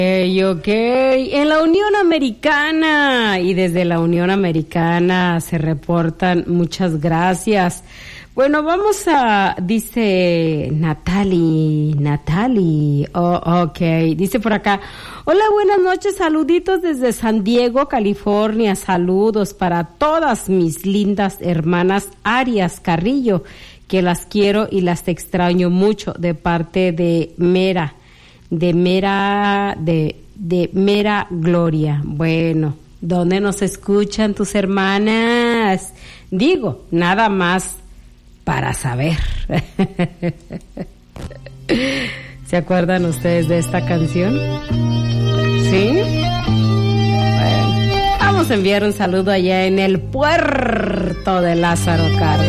Ok, en la Unión Americana, y desde la Unión Americana se reportan muchas gracias. Bueno, vamos a, dice Natali, ok, dice por acá, hola, buenas noches, saluditos desde San Diego, California, saludos para todas mis lindas hermanas Arias Carrillo, que las quiero y las extraño mucho, de parte de Mera Gloria. Bueno, ¿dónde nos escuchan tus hermanas? Digo, nada más para saber. ¿Se acuerdan ustedes de esta canción? ¿Sí? Bueno, vamos a enviar un saludo allá en el puerto de Lázaro Cárdenas.